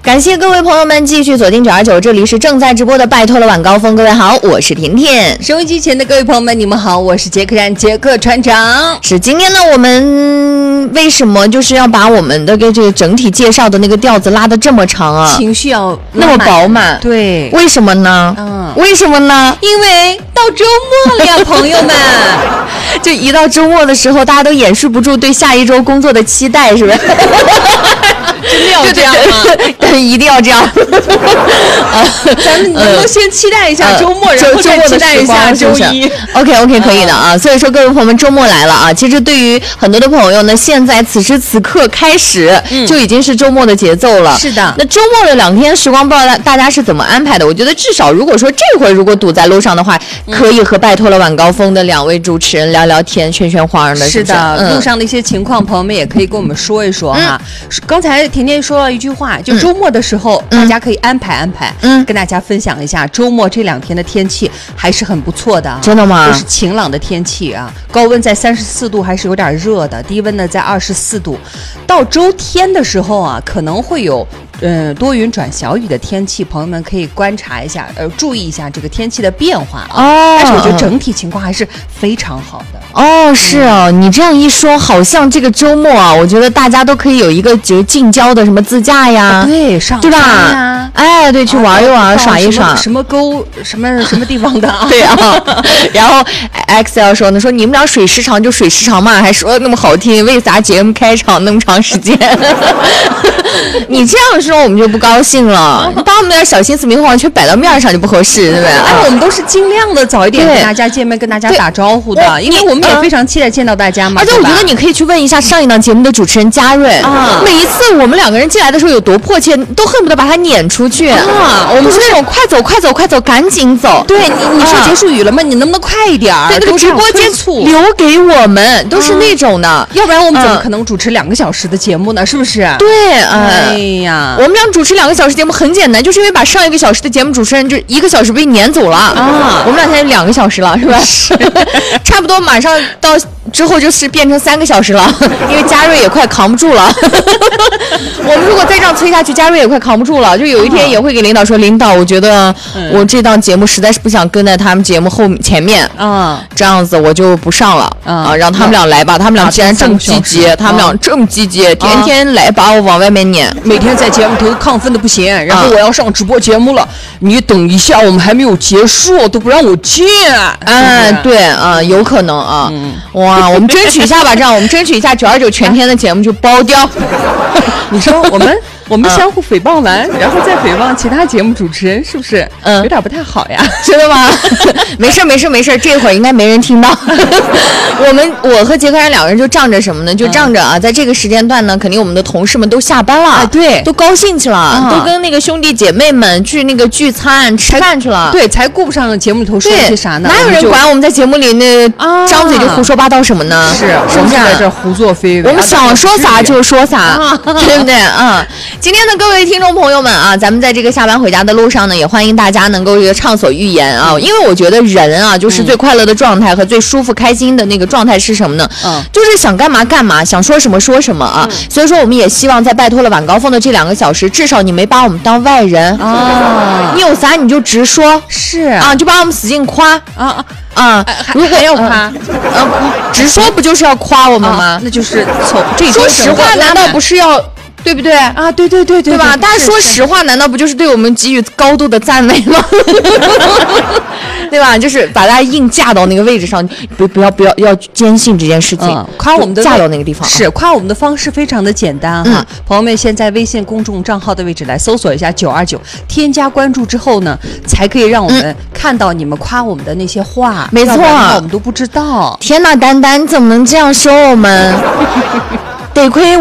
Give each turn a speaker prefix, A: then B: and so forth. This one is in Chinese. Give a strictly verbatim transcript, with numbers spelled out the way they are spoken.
A: 感谢各位朋友们继续锁定九二九，这里是正在直播的拜托了晚高峰。各位好，我是甜甜。
B: 收音机前的各位朋友们，你们好，我是杰克站杰克船长。
A: 是今天呢，我们为什么就是要把我们的这个整体介绍的那个调子拉得这么长啊？
B: 情绪要
A: 那么饱满，
B: 对，
A: 为什么呢？嗯，为什么呢？
B: 因为到周末了呀，朋友们。
A: 就一到周末的时候，大家都掩饰不住对下一周工作的期待，是不是？
B: 真的要这样吗？
A: 对，一定要这样。
B: 啊，咱们能不能先期待一下周末，呃、然后再期待一下周一
A: ？OK OK， 可以的啊。所以说，各位朋友们，周末来了啊！其实对于很多的朋友呢，现在此时此刻开始、嗯、就已经是周末的节奏了。
B: 是的。
A: 那周末的两天时光，不知道大家是怎么安排的？我觉得至少如果说这会儿如果堵在路上的话，嗯、可以和拜托了晚高峰的两位主持人聊聊天，圈圈花的。
B: 是的，是嗯、路上的一些情况，朋友们也可以跟我们说一说哈。嗯、刚才甜甜说了一句话，就周末的时候、嗯、大家可以安排安排，嗯，跟大家分享一下周末这两天的天气还是很不错的、啊。
A: 真的吗？
B: 都是晴朗的天气啊，高温在三十四度，还是有点热的，低温呢在二十四度。到周天的时候啊，可能会有。嗯，多云转小雨的天气，朋友们可以观察一下，呃，注意一下这个天气的变化啊。哦，但是我觉得整体情况还是非常好的。
A: 哦，是哦，嗯、你这样一说，好像这个周末啊，我觉得大家都可以有一个就是近郊的什么自驾呀，
B: 啊、对，上
A: 对吧？哎，对，去玩一玩，啊、耍一耍，
B: 什么沟，什么什么地方的啊？
A: 对啊。然后 X L 说呢，说你们俩水时长就水时长嘛，还说那么好听，为啥节目开场那么长时间？你这样说我们就不高兴了，你把我们点小心思明晃全摆到面上就不合适，对不对？
B: 哎，我们都是尽量的早一点跟大家见面，跟大家打招呼的，因为我们也非常期待见到大家嘛。
A: 而且我觉得你可以去问一下上一档节目的主持人嘉瑞啊，每一次我们两个人进来的时候有多迫切，都恨不得把他撵出去啊。我们是那种快走快走快走，赶紧走。
B: 对你，你说结束语了吗？你能不能快一点？
A: 对，那个直播间留给我们都是那种的，
B: 要不然我们怎么可能主持两个小时的节目呢？是不是？
A: 对，
B: 哎呀，
A: 我们俩主持两个小时节目很简单，就是因为把上一个小时的节目主持人就一个小时被撵走了啊，我们俩现在两个小时了，是吧？是，差不多马上到之后就是变成三个小时了，因为嘉瑞也快扛不住了。我们如果再这样催下去，嘉瑞也快扛不住了，就有一天也会给领导说，领导，我觉得我这档节目实在是不想跟在他们节目后前面啊，这样子我就不上了啊，让他们俩来吧，他们俩既然这么积极，他们俩这么积极，天天来把我往外面撵，
B: 每天在节目头亢奋的不行，然后我要上直播节目了，你等一下，我们还没有结束，都不让我进。
A: 哎，对啊，有可能啊，哇，我们争取一下吧，这样我们争取一下九二九全天的节目就包掉。
B: 你说我们我们相互诽谤完，然后再诽谤其他节目主持人，是不是？嗯，有点不太好呀。
A: 真的吗？没事没事没事，这会儿应该没人听到。我们我和杰克然两个人就仗着什么呢？就仗着啊，在这个时间段呢，肯定我们的同事们都下班了，
B: 啊、对，
A: 都高兴去了，啊、都跟那个兄弟姐妹们去那个聚餐吃饭去了。
B: 对，才顾不上节目里头说些啥呢？
A: 哪有人管我们在节目里那张嘴就胡说八道什么呢？
B: 是，我们在这胡作非为，
A: 我们想说啥就说啥，对不对啊？今天的各位听众朋友们啊，咱们在这个下班回家的路上呢，也欢迎大家能够这个畅所欲言啊，因为我觉得人啊，就是最快乐的状态和最舒服开心的那个状态是什么呢？嗯，就是想干嘛干嘛，想说什么说什么啊。嗯、所以说，我们也希望在拜托了晚高峰的这两个小时，至少你没把我们当外人啊，你有啥你就直说，
B: 是
A: 啊，就把我们使劲夸啊啊啊，
B: 如果要夸，
A: 呃，直说不就是要夸我们吗？
B: 啊、那就是从这
A: 说实话，难道不是要？对不对
B: 啊？对对对 对,
A: 对吧？大家说实话，难道不就是对我们给予高度的赞美吗？对吧？就是把大家硬架到那个位置上，不不要不要要坚信这件事情，嗯、
B: 夸我们的
A: 架到那个地方。
B: 是夸我们的方式非常的简单哈，嗯、朋友们先在微信公众账号的位置来搜索一下九二九，添加关注之后呢，才可以让我们看到你们夸我们的那些话。
A: 没错，
B: 我们都不知道。
A: 天哪，丹丹怎么能这样说我们？得亏。